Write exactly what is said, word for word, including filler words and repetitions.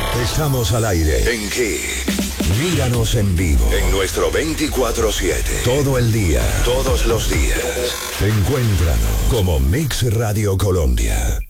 Estamos al aire. ¿En qué? Míranos en vivo. En nuestro veinticuatro siete. Todo el día. Todos los días. Encuéntranos como Mix Radio Colombia.